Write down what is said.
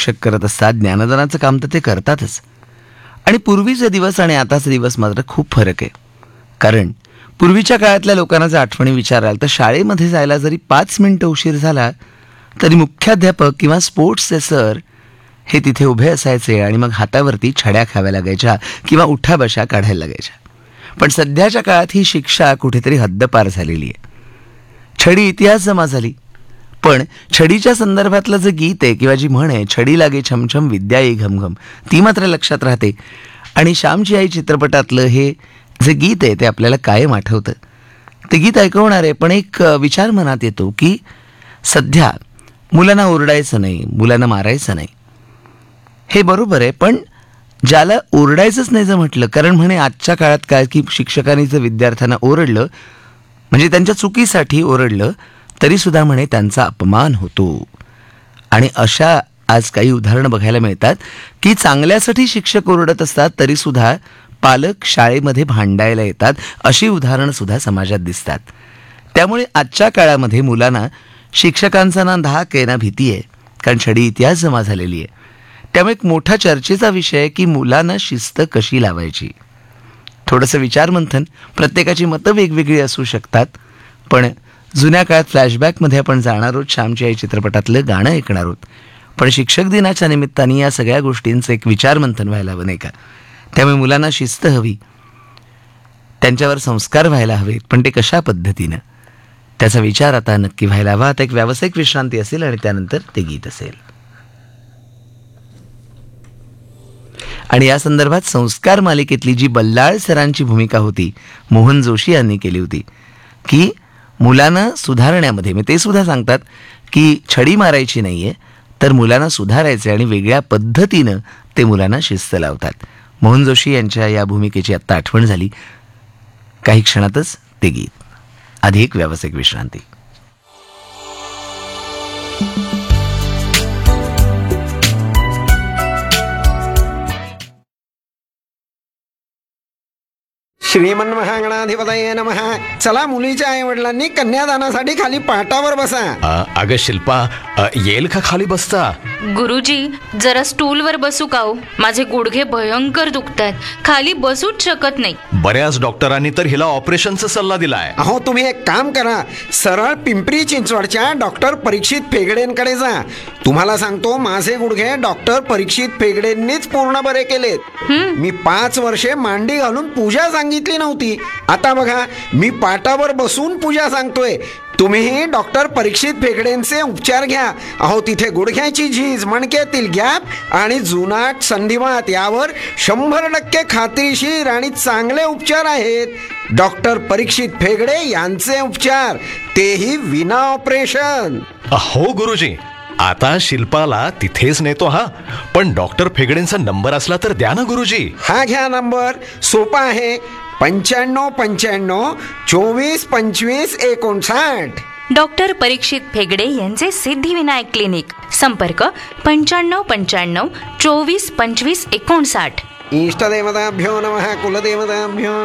शिक्षक करत असतात, ज्ञानदानाचं काम तर ते करतातच. आणि पूर्वीचे दिवस आणि आताचे दिवस मात्र खूप फरक आहे. कारण पूर्वीच्या काळातल्या लोकांना जर आठवणी विचाराल तर शाळेमध्ये जायला जरी 5 मिनिटं उशीर झाला तरी मुख्याध्यापक किंवा स्पोर्ट्सचे सर हे तिथे उभे असायचे आणि मग हातावरती छड्या खाव्या लागायच्या किंवा उठाबशा काढायला लागायच्या. पण सध्याच्या काळात ही शिक्षा कुठेतरी हद्दपार झालेली आहे. छडी इतिहास जमा झाली, पण छडीच्या संदर्भातलं जे गीत आहे किंवा जी म्हण आहे, छडी लागे छमछम विद्या येई घमघम, ती मात्र लक्षात राहते. आणि श्यामची आई चित्रपटातलं हे जे गीत आहे ते आपल्याला कायम आठवतं. ते गीत ऐकवणार आहे, पण एक विचार मनात येतो की सध्या मुलांना ओरडायचं नाही, मुलांना मारायचं नाही, हे बरोबर आहे. पण ज्याला ओरडायचंच नाही जर म्हटलं, कारण म्हणे आजच्या काळात काय की शिक्षकांनी जर विद्यार्थ्यांना ओरडलं म्हणजे त्यांच्या चुकीसाठी ओरडलं तरी सुद्धा म्हणे त्यांचा अपमान होतो. आणि अशा आज काही उदाहरणं बघायला मिळतात की चांगल्यासाठी शिक्षक ओरडत असतात तरी सुद्धा पालक शाळेमध्ये भांडायला येतात. अशी उदाहरणं सुद्धा समाजात दिसतात. त्यामुळे आजच्या काळामध्ये मुलांना शिक्षकांचा ना धाक आहे ना भीती आहे, कारण छडी इतिहास जमा झालेली आहे. त्यामुळे एक मोठा चर्चेचा विषय आहे की मुलांना शिस्त कशी लावायची. थोडंसं विचारमंथन, प्रत्येकाची मतं वेगवेगळी असू शकतात, पण जुन्या काळात फ्लॅशबॅकमध्ये आपण जाणार आहोत, श्यामची आई चित्रपटातलं गाणं ऐकणार आहोत. पण शिक्षक दिनाच्या निमित्ताने या सगळ्या गोष्टींचं एक विचारमंथन व्हायला हवं, नाही का? त्यामुळे मुलांना शिस्त हवी, त्यांच्यावर संस्कार व्हायला हवेत, पण ते कशा पद्धतीनं, त्याचा विचार आता नक्की व्हायला हवा. आता एक व्यावसायिक विश्रांती असेल आणि त्यानंतर ते गीत असेल. आणि या संदर्भात संस्कार मालिकेतली जी बल्लाळ सरांची भूमिका होती, मोहन जोशी यांनी केली होती की मुलांना सुधारण्यामध्ये, मी ते सुद्धा सांगतात की छडी मारायची नाहीये तर मुलांना सुधारायचे आणि वेगळ्या पद्धतीनं ते मुलांना शिस्त लावतात. मोहन जोशी यांच्या या भूमिकेची आत्ता आठवण झाली. काही क्षणातच ते गीत. आधी एक व्यावसायिक विश्रांती. श्रीमन महागणाधिपतये नमः. चला, मुलीच्या आई वडिलांनी कन्यादानासाठी खाली पाटावर बसा. अगं शिल्पा, येईल का खाली बसता? गुरुजी, जरा स्टूलवर बसू का हो? माझे गुडघे भयंकर दुखतात, खाली बसूच शकत नाही. बऱ्याच डॉक्टरांनी तर हिला ऑपरेशनचा सल्ला दिलाय. अहो, तुम्ही एक काम करा, सरळ पिंपरी चिंचवडच्या डॉक्टर परीक्षित फेगडेंकडे जा. तुम्हाला सांगतो, माझे गुडघे डॉक्टर परीक्षित फेगडेंनीच पूर्ण बरे केलेत. मी 5 वर्षे मांडी घालून पूजा सांगितली नव्हती. आता बघा, मी पाटावर बसून पूजा सांगतोय. तुम्हीही डॉक्टर परीक्षित फेगडेंचे उपचार घ्या. अहो, तिथे गुडघ्याची झीज, मणक्यातील गॅप आणि जुनाट संधिवात यावर 100% खात्रीशीर आणि चांगले उपचार आहेत. डॉक्टर परीक्षित फेगडे यांचे उपचार, तेही विना ऑपरेशन. हो गुरुजी, आता शिल्पाला तिथेच नेतो. हा, पण डॉक्टर फेगडेंचा नंबर असला तर द्या ना गुरुजी. हा घ्या नंबर, सोपा आहे. 9595 24 25 59. डॉक्टर परीक्षित फेगडे यांचे सिद्धिविनायक क्लिनिक. संपर्क 9595 24 25 59. इष्टदेवताभ्यो नमः, कुलदेवताभ्यो